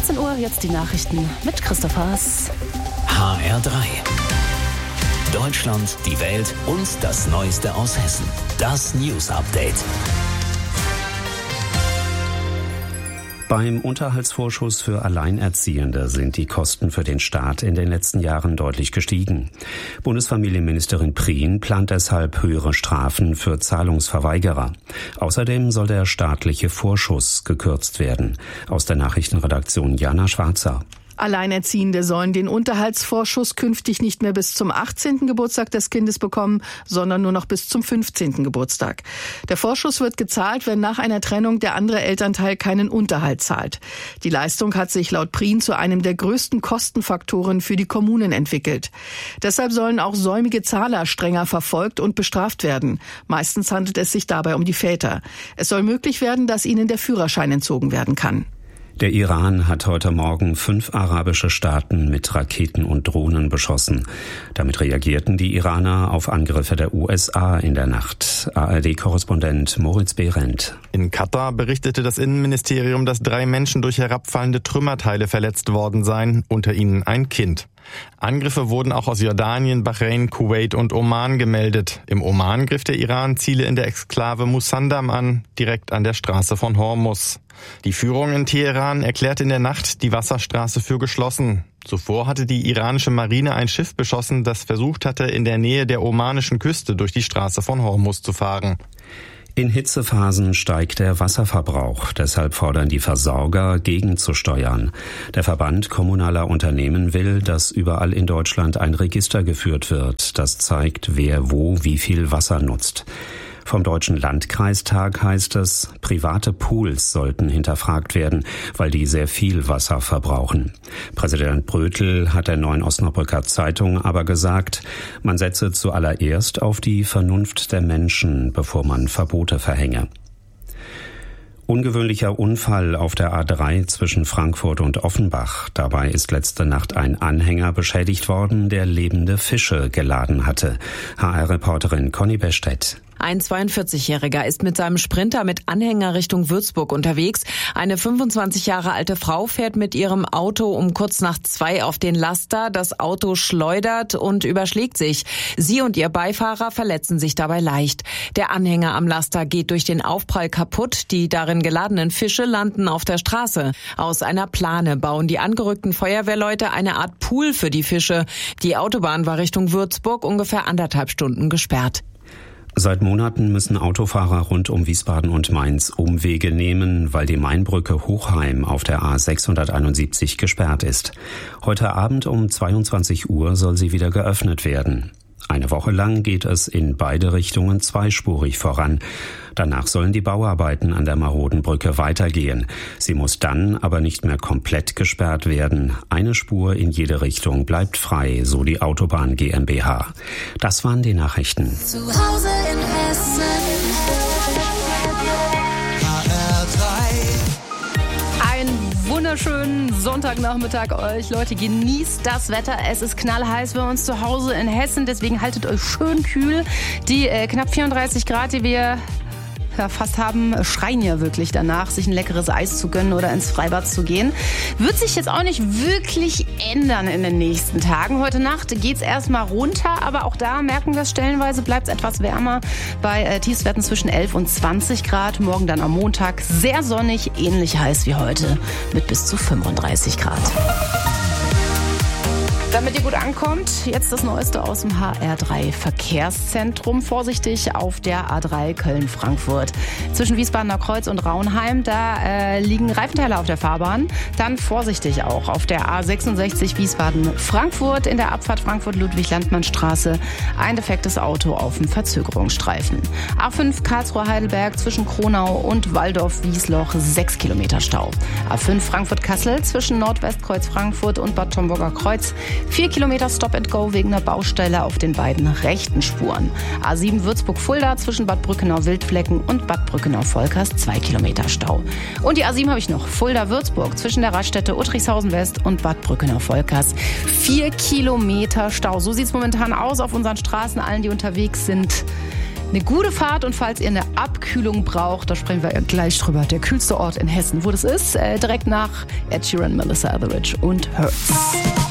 14 Uhr, jetzt die Nachrichten mit Christoph Haas. HR3. Deutschland, die Welt und das Neueste aus Hessen. Das News Update. Beim Unterhaltsvorschuss für Alleinerziehende sind die Kosten für den Staat in den letzten Jahren deutlich gestiegen. Bundesfamilienministerin Prien plant deshalb höhere Strafen für Zahlungsverweigerer. Außerdem soll der staatliche Vorschuss gekürzt werden. Aus der Nachrichtenredaktion Jana Schwarzer. Alleinerziehende sollen den Unterhaltsvorschuss künftig nicht mehr bis zum 18. Geburtstag des Kindes bekommen, sondern nur noch bis zum 15. Geburtstag. Der Vorschuss wird gezahlt, wenn nach einer Trennung der andere Elternteil keinen Unterhalt zahlt. Die Leistung hat sich laut Prien zu einem der größten Kostenfaktoren für die Kommunen entwickelt. Deshalb sollen auch säumige Zahler strenger verfolgt und bestraft werden. Meistens handelt es sich dabei um die Väter. Es soll möglich werden, dass ihnen der Führerschein entzogen werden kann. Der Iran hat heute Morgen 5 arabische Staaten mit Raketen und Drohnen beschossen. Damit reagierten die Iraner auf Angriffe der USA in der Nacht. ARD-Korrespondent Moritz Behrendt. In Katar berichtete das Innenministerium, dass 3 Menschen durch herabfallende Trümmerteile verletzt worden seien, unter ihnen ein Kind. Angriffe wurden auch aus Jordanien, Bahrain, Kuwait und Oman gemeldet. Im Oman griff der Iran Ziele in der Exklave Musandam an, direkt an der Straße von Hormuz. Die Führung in Teheran erklärte in der Nacht die Wasserstraße für geschlossen. Zuvor hatte die iranische Marine ein Schiff beschossen, das versucht hatte, in der Nähe der omanischen Küste durch die Straße von Hormuz zu fahren. In Hitzephasen steigt der Wasserverbrauch. Deshalb fordern die Versorger, gegenzusteuern. Der Verband kommunaler Unternehmen will, dass überall in Deutschland ein Register geführt wird, das zeigt, wer wo wie viel Wasser nutzt. Vom Deutschen Landkreistag heißt es, private Pools sollten hinterfragt werden, weil die sehr viel Wasser verbrauchen. Präsident Brötel hat der Neuen Osnabrücker Zeitung aber gesagt, man setze zuallererst auf die Vernunft der Menschen, bevor man Verbote verhänge. Ungewöhnlicher Unfall auf der A3 zwischen Frankfurt und Offenbach. Dabei ist letzte Nacht ein Anhänger beschädigt worden, der lebende Fische geladen hatte. HR-Reporterin Conny Bestedt. Ein 42-Jähriger ist mit seinem Sprinter mit Anhänger Richtung Würzburg unterwegs. Eine 25 Jahre alte Frau fährt mit ihrem Auto um kurz nach 2 auf den Laster. Das Auto schleudert und überschlägt sich. Sie und ihr Beifahrer verletzen sich dabei leicht. Der Anhänger am Laster geht durch den Aufprall kaputt. Die darin geladenen Fische landen auf der Straße. Aus einer Plane bauen die angerückten Feuerwehrleute eine Art Pool für die Fische. Die Autobahn war Richtung Würzburg ungefähr 1,5 Stunden gesperrt. Seit Monaten müssen Autofahrer rund um Wiesbaden und Mainz Umwege nehmen, weil die Mainbrücke Hochheim auf der A671 gesperrt ist. Heute Abend um 22 Uhr soll sie wieder geöffnet werden. Eine Woche lang geht es in beide Richtungen zweispurig voran. Danach sollen die Bauarbeiten an der maroden Brücke weitergehen. Sie muss dann aber nicht mehr komplett gesperrt werden. Eine Spur in jede Richtung bleibt frei, so die Autobahn GmbH. Das waren die Nachrichten. Zu Hause in Hessen. Wunderschönen Sonntagnachmittag euch. Leute, genießt das Wetter. Es ist knallheiß bei uns zu Hause in Hessen. Deswegen haltet euch schön kühl. Die knapp 34 Grad, die wir fast haben, schreien ja wirklich danach, sich ein leckeres Eis zu gönnen oder ins Freibad zu gehen. Wird sich jetzt auch nicht wirklich ändern in den nächsten Tagen. Heute Nacht geht's erstmal runter, aber auch da merken wir es stellenweise, bleibt es etwas wärmer bei Tiefstwerten zwischen 11 und 20 Grad. Morgen dann am Montag sehr sonnig, ähnlich heiß wie heute mit bis zu 35 Grad. Damit ihr gut ankommt, jetzt das Neueste aus dem HR3 Verkehrszentrum. Vorsichtig auf der A3 Köln-Frankfurt. Zwischen Wiesbadener Kreuz und Raunheim, da liegen Reifenteile auf der Fahrbahn. Dann vorsichtig auch auf der A66 Wiesbaden-Frankfurt in der Abfahrt Frankfurt-Ludwig-Landmann-Straße. Ein defektes Auto auf dem Verzögerungsstreifen. A5 Karlsruhe-Heidelberg zwischen Kronau und Walldorf-Wiesloch 6 Kilometer Stau. A5 Frankfurt-Kassel zwischen Nordwestkreuz Frankfurt und Bad Homburger Kreuz 4 Kilometer Stop-and-Go wegen einer Baustelle auf den beiden rechten Spuren. A7 Würzburg-Fulda zwischen Bad Brückenau-Wildflecken und Bad Brückenau-Volkers 2 Kilometer Stau. Und die A7 habe ich noch. Fulda-Würzburg zwischen der Raststätte Uttrichshausen-West und Bad Brückenau-Volkers 4 Kilometer Stau. So sieht es momentan aus auf unseren Straßen. Allen, die unterwegs sind, Eine gute Fahrt und falls ihr eine Abkühlung braucht, da sprechen wir gleich drüber. Der kühlste Ort in Hessen, wo das ist, direkt nach Ed Sheeran, Melissa Etheridge und Hurts.